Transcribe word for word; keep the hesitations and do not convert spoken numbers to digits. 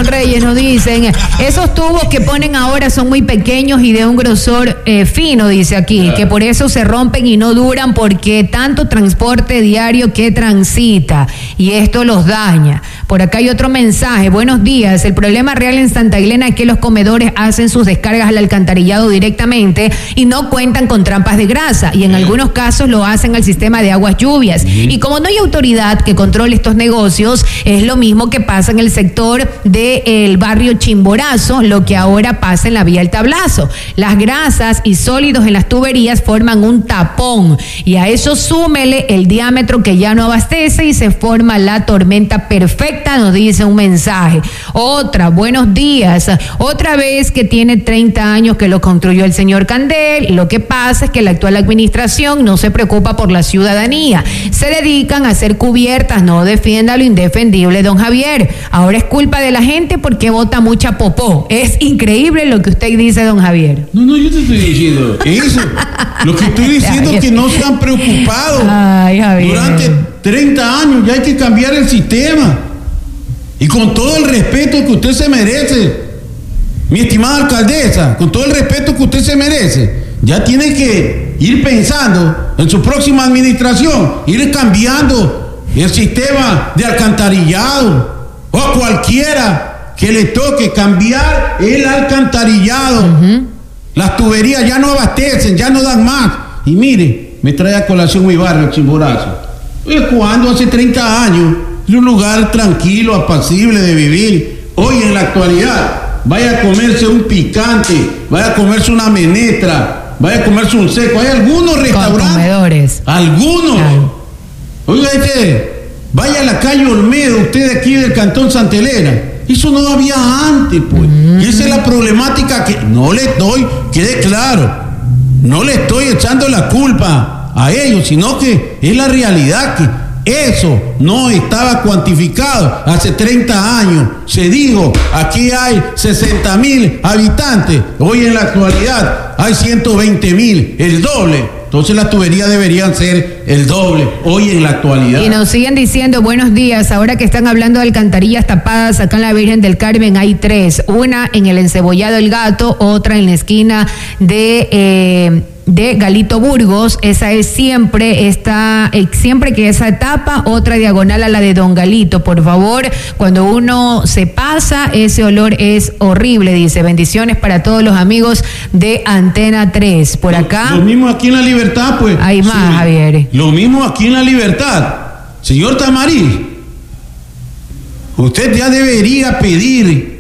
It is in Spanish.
Reyes nos dicen, esos tubos que ponen ahora son muy pequeños y de un grosor eh, fino, dice aquí, que por eso se rompen y no duran porque tanto transporte diario que transita y esto los daña. Por acá hay otro mensaje, buenos días, el problema real en Santa Elena es que los comedores hacen sus descargas al alcantarillado directamente y no cuentan con trampas de grasa y en algunos casos lo hacen al sistema de aguas lluvias. Y como no hay autoridad que controle estos negocios, es lo mismo que pasa en el sector del barrio Chimborazo, lo que ahora pasa en la vía El Tablazo. Las grasas y sólidos en las tuberías forman un tapón y a eso súmele el diámetro que ya no abastece y se forma la tormenta perfecta, nos dice un mensaje. Otra, buenos días, otra vez que tiene treinta años que lo construyó el señor Candel, lo que pasa es que la actual administración no se preocupa por la ciudadanía, se dedican a hacer cubiertas, no defienda lo indefendible, don Javier. Ahora es culpa de la gente porque vota mucha popó. Es increíble lo que usted dice, don Javier. No, no, yo te estoy diciendo eso. Lo que estoy diciendo es que no se han preocupado. Ay, Javier. Durante treinta años ya hay que cambiar el sistema. Y con todo el respeto que usted se merece, mi estimada alcaldesa, con todo el respeto que usted se merece, ya tiene que ir pensando en su próxima administración, ir cambiando el sistema de alcantarillado o a cualquiera que le toque cambiar el alcantarillado. Uh-huh. Las tuberías ya no abastecen, ya no dan más. Y mire, me trae a colación mi barrio, Chimborazo. Cuando hace treinta años era un lugar tranquilo, apacible de vivir. Hoy en la actualidad, vaya a comerse un picante, vaya a comerse una menestra, vaya a comerse un seco. Hay algunos restaurantes. Comedores. Algunos. Claro. Oiga, este, vaya a la calle Olmedo, usted de aquí del Cantón Santa Elena. Eso no había antes, pues. Mm. Y esa es la problemática que no le doy, quede claro, no le estoy echando la culpa a ellos, sino que es la realidad que eso no estaba cuantificado hace treinta años. Se dijo, aquí hay sesenta mil habitantes, hoy en la actualidad hay ciento veinte mil, el doble. Entonces las tuberías deberían ser el doble hoy en la actualidad. Y nos siguen diciendo, buenos días, ahora que están hablando de alcantarillas tapadas, acá en la Virgen del Carmen hay tres. Una en el Encebollado El Gato, otra en la esquina de... Eh, de Galito Burgos, esa es siempre, está, eh, siempre que esa etapa, otra diagonal a la de Don Galito, por favor, cuando uno se pasa, ese olor es horrible, dice, bendiciones para todos los amigos de Antena tres, por acá. Lo, lo mismo aquí en La Libertad, pues. Hay más, sí, Javier. Lo mismo aquí en La Libertad, señor Tamariz, usted ya debería pedir